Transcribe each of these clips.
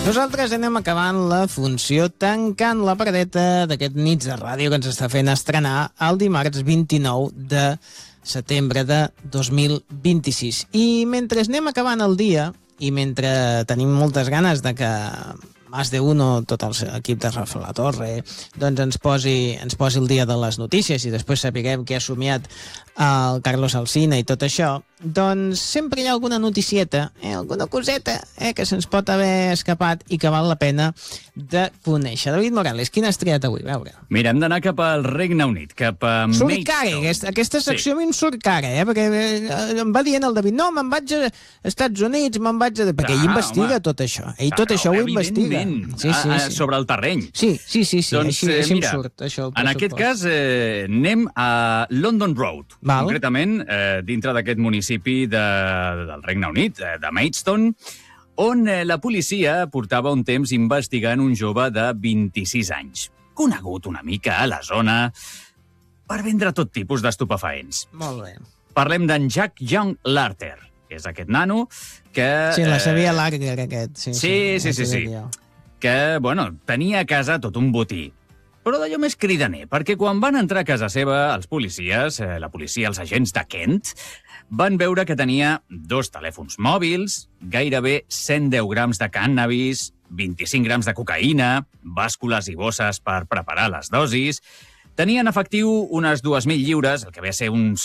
Nosaltres anem acabant la funció tancant la paradeta d'aquest nits de ràdio que ens està fent estrenar el dimarts 29 de setembre de 2026. I mentre anem acabant el dia i mentre tenim moltes ganes de que Más de Uno, tot l'equip de Rafa La Torre, doncs ens posi el dia de les notícies i després sapiguem què ha somiat el Carlos Alsina i tot això, doncs sempre hi ha alguna noticieta, alguna coseta que se'ns pot haver escapat i que val la pena de conèixer. David Morales, quina has triat avui? A veure. Mira, hem d'anar cap al Regne Unit, cap a Surt cara, aquesta secció a mi em surt cara, perquè em va dient el David, no, me'n vaig a Estats Units, me'n vaig a... Perquè ell investiga tot això. Ell tot això ho investiga. Sí. Sobre el terreny. Sí, doncs, així mira, em surt això. En aquest cas anem a London Road, concretament dintre d'aquest municipi del Regne Unit, de Maidstone, on la policia portava un temps investigant un jove de 26 anys, conegut una mica a la zona per vendre tot tipus d'estupefaents. Molt bé. Parlem d'en Jack Young Larter, que és aquest nano que... Sí, la sabia Larter, aquest. Sí. Que, bueno, tenia a casa tot un botí. Però d'allò més cridaner, perquè quan van entrar a casa seva, els policies, la policia, els agents de Kent, van veure que tenia 2 telèfons mòbils, gairebé 110 grams de cànnabis, 25 grams de cocaïna, bàscules i bosses per preparar les dosis. Tenia en efectiu unes 2.000 lliures, el que ve a ser uns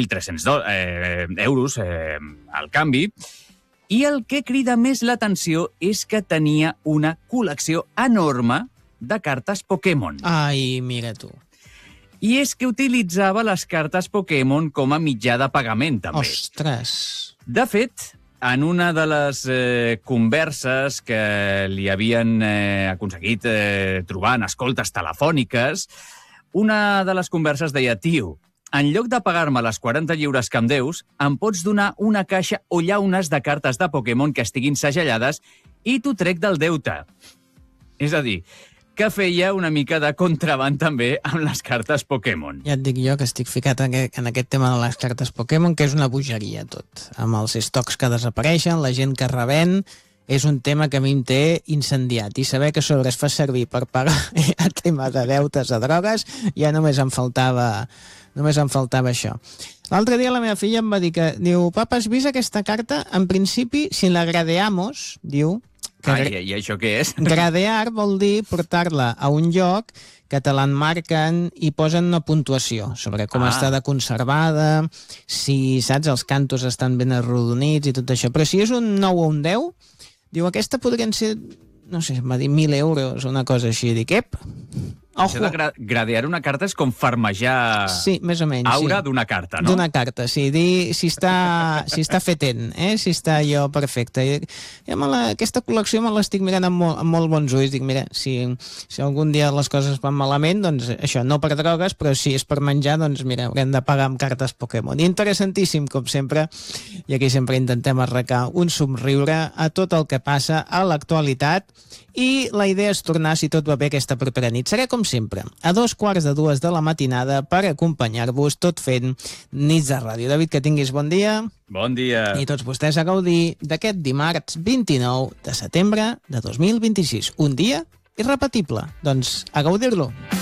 2.300 euros al canvi, i el que crida més l'atenció és que tenia una col·lecció enorme de cartes Pokémon. Ai, mira tu. I és que utilitzava les cartes Pokémon com a mitjà de pagament, també. Ostres! De fet, en una de les converses que li havien aconseguit trobar en escoltes telefòniques, una de les converses deia, tio, en lloc de pagar-me les 40 lliures que em deus, em pots donar una caixa o llaunes de cartes de Pokémon que estiguin segellades i t'ho trec del deute. És a dir, que feia una mica de contraband també amb les cartes Pokémon. Ja et dic jo que estic ficat en aquest tema de les cartes Pokémon, que és una bogeria tot. Amb els estocs que desapareixen, la gent que revèn, és un tema que a mi em té incendiat. I saber que sobre es fa servir per pagar el tema de deutes a drogues, ja només em faltava això. L'altre dia la meva filla em va dir que, diu, papa, has vist aquesta carta? En principi, si la gradeamos, diu... I això què és? Gradear vol dir portar-la a un lloc que te l'enmarquen i posen una puntuació sobre com està de conservada, si, saps, els cantos estan ben arrodonits i tot això. Però si és un 9 o un 10, diu, aquesta podrien ser, no sé, em va dir 1.000 euros, una cosa així. Dic, ep, ojo. Això de gradear una carta és com farmejar més o menys, aura d'una carta, no? D'una carta, sí. Dir si està fetent, si està allò perfecte. I aquesta col·lecció me l'estic mirant amb molt bons ulls. Dic, mira, si algun dia les coses van malament, doncs això, no per drogues, però si és per menjar, doncs mira, haurem de pagar amb cartes Pokémon. Interessantíssim, com sempre, i aquí sempre intentem arrencar un somriure a tot el que passa a l'actualitat. I la idea és tornar, si tot va bé, aquesta propera nit. Serà com sempre, a 2:45 de la matinada per acompanyar-vos tot fent nits de ràdio. David, que tinguis bon dia. Bon dia. I tots vostès a gaudir d'aquest dimarts 29 de setembre de 2026. Un dia irrepetible. Doncs a gaudir-lo.